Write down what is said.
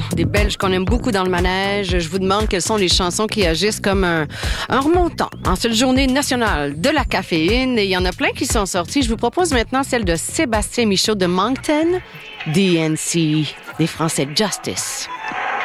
des Belges qu'on aime beaucoup dans le manège. Je vous demande quelles sont les chansons qui agissent comme un remontant en cette journée nationale de la caféine. Et il y en a plein qui sont sortis. Je vous propose maintenant celle de Sébastien Michaud de Moncton, DNC, des Français Justice.